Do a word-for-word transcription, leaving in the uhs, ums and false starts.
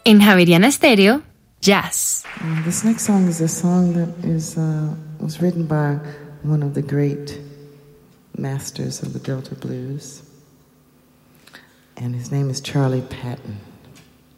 En Javeriana Stereo, jazz. Uh, this next song is a song that is uh, was written by one of the great masters of the Delta blues, and his name is Charlie Patton.